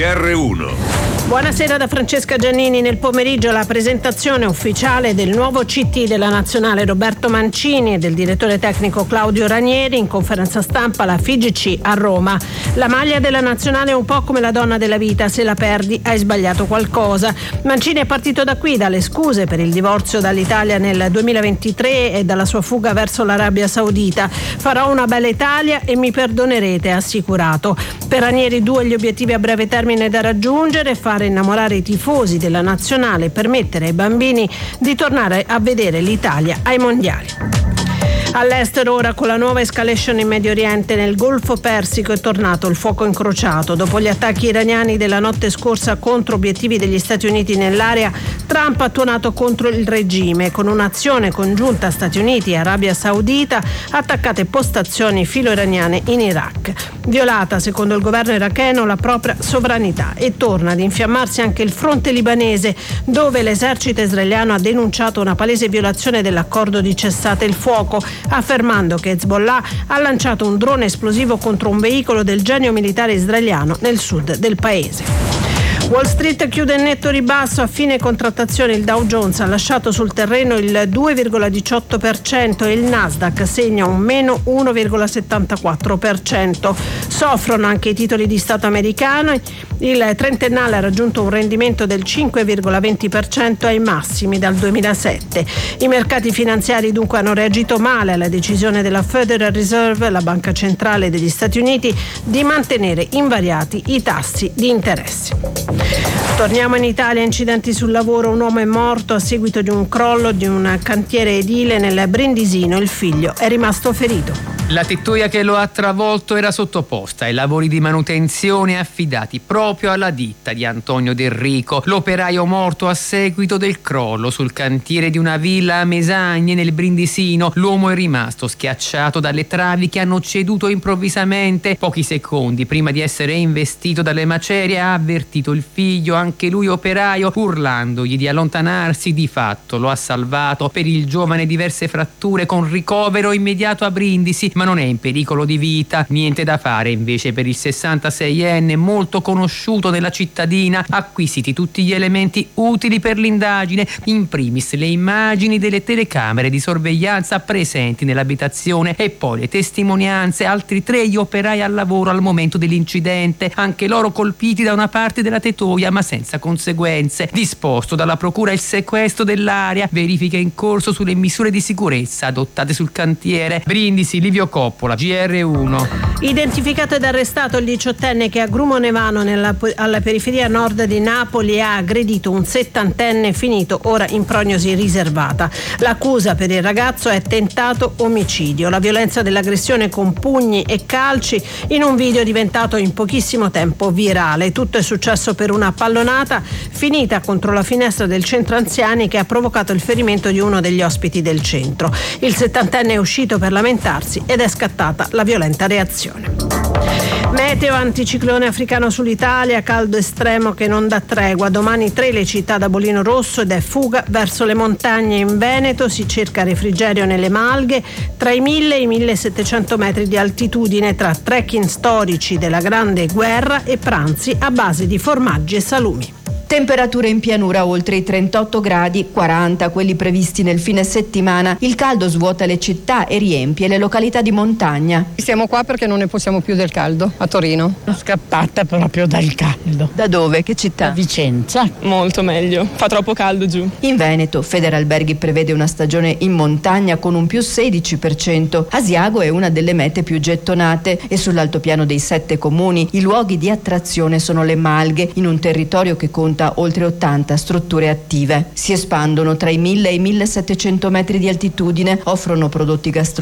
GR1. Buonasera da Francesca Giannini. Nel pomeriggio la presentazione ufficiale del nuovo CT della Nazionale Roberto Mancini e del direttore tecnico Claudio Ranieri in conferenza stampa alla FIGC a Roma. La maglia della Nazionale è un po' come la donna della vita, se la perdi hai sbagliato qualcosa. Mancini è partito da qui, dalle scuse per il divorzio dall'Italia nel 2023 e dalla sua fuga verso l'Arabia Saudita. Farò una bella Italia e mi perdonerete, ha assicurato. Per Ranieri 2 gli obiettivi a breve termine da raggiungere: fare innamorare i tifosi della Nazionale e permettere ai bambini di tornare a vedere l'Italia ai mondiali. All'estero ora, con la nuova escalation in Medio Oriente, nel Golfo Persico è tornato il fuoco incrociato. Dopo gli attacchi iraniani della notte scorsa contro obiettivi degli Stati Uniti nell'area, Trump ha tuonato contro il regime con un'azione congiunta Stati Uniti e Arabia Saudita, attaccate postazioni filo-iraniane in Iraq. Violata, secondo il governo iracheno, la propria sovranità, e torna ad infiammarsi anche il fronte libanese, dove l'esercito israeliano ha denunciato una palese violazione dell'accordo di cessate il fuoco, affermando che Hezbollah ha lanciato un drone esplosivo contro un veicolo del genio militare israeliano nel sud del paese. Wall Street chiude in netto ribasso. A fine contrattazione il Dow Jones ha lasciato sul terreno il 2,18% e il Nasdaq segna un meno 1,74%. Soffrono anche i titoli di Stato americani. Il trentennale ha raggiunto un rendimento del 5,20% ai massimi dal 2007. I mercati finanziari dunque hanno reagito male alla decisione della Federal Reserve, la banca centrale degli Stati Uniti, di mantenere invariati i tassi di interesse. Torniamo in Italia. Incidenti sul lavoro: un uomo è morto a seguito di un crollo di un cantiere edile nel Brindisino, il figlio è rimasto ferito. La tettoia che lo ha travolto era sottoposta ai lavori di manutenzione affidati proprio alla ditta di Antonio Del Rico. L'operaio morto a seguito del crollo sul cantiere di una villa a Mesagne nel Brindisino. L'uomo è rimasto schiacciato dalle travi che hanno ceduto improvvisamente. Pochi secondi prima di essere investito dalle macerie ha avvertito il figlio, anche lui operaio, urlandogli di allontanarsi. Di fatto lo ha salvato. Per il giovane diverse fratture con ricovero immediato a Brindisi, ma non è in pericolo di vita. Niente da fare invece per il 66enne, molto conosciuto nella cittadina. Acquisiti tutti gli elementi utili per l'indagine, in primis le immagini delle telecamere di sorveglianza presenti nell'abitazione e poi le testimonianze. Altri 3 gli operai al lavoro al momento dell'incidente, anche loro colpiti da una parte della tettoia ma senza conseguenze. Disposto dalla procura il sequestro dell'area, verifiche in corso sulle misure di sicurezza adottate sul cantiere. Brindisi, Livio Coppola, GR1. Identificato ed arrestato il 18enne che a Grumonevano, alla periferia nord di Napoli, ha aggredito un 70enne finito ora in prognosi riservata. L'accusa per il ragazzo è tentato omicidio. La violenza dell'aggressione con pugni e calci in un video diventato in pochissimo tempo virale. Tutto è successo per una pallonata finita contro la finestra del centro anziani che ha provocato il ferimento di uno degli ospiti del centro. Il 70enne è uscito per lamentarsi ed è scattata la violenta reazione. Meteo: anticiclone africano sull'Italia, caldo estremo che non dà tregua. Domani 3 le città da bollino rosso ed è fuga verso le montagne. In Veneto si cerca refrigerio nelle Malghe, tra i 1000 e i 1700 metri di altitudine, tra trekking storici della Grande Guerra e pranzi a base di formaggi e salumi. Temperature in pianura oltre i 38 gradi, 40 quelli previsti nel fine settimana. Il caldo svuota le città e riempie le località di montagna. Siamo qua perché non ne possiamo più del caldo, a Torino. Sono scappata proprio dal caldo. Da dove? Che città? Da Vicenza. Molto meglio, fa troppo caldo giù. In Veneto, Federalberghi prevede una stagione in montagna con un più 16%. Asiago è una delle mete più gettonate e sull'altopiano dei 7 comuni i luoghi di attrazione sono le Malghe, in un territorio che conta oltre 80 strutture attive. Si espandono tra i 1000 e i 1700 metri di altitudine, offrono prodotti gastronomici